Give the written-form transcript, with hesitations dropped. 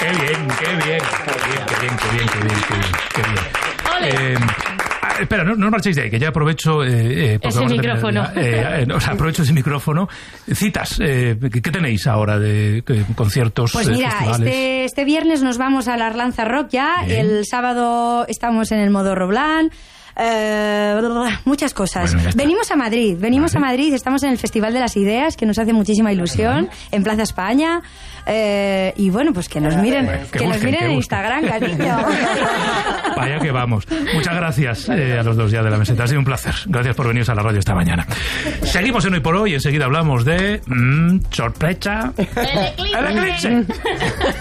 Espera, no marchéis de ahí, que ya aprovecho... ese micrófono. Aprovecho ese micrófono. Citas, ¿qué tenéis ahora de conciertos? Pues mira, este viernes nos vamos a la Arlanza Rock ya. Bien. El sábado estamos en el Modorro Blanc. Muchas cosas. Bueno, venimos a Madrid, estamos en el Festival de las Ideas, que nos hace muchísima ilusión, en Plaza España. Y bueno, pues que nos miren, en Instagram, cariño. Vaya que vamos. Muchas gracias a los dos ya de la meseta. Ha sido un placer. Gracias por venir a la radio esta mañana. Seguimos en Hoy por Hoy. Enseguida hablamos de sorpresa. El eclipse.